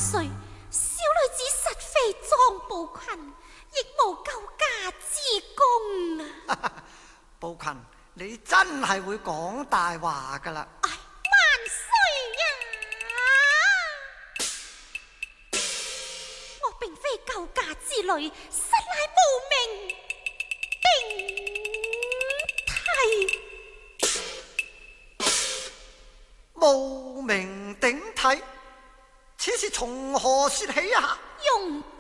歲，小女子實非莊寶群，亦無救家之功啊！ 寶群，你真係會講大話噶啦！ 哎，萬歲呀！我並非救家之女，實乃無名頂替。 無名頂替，此事從何說起啊？ 用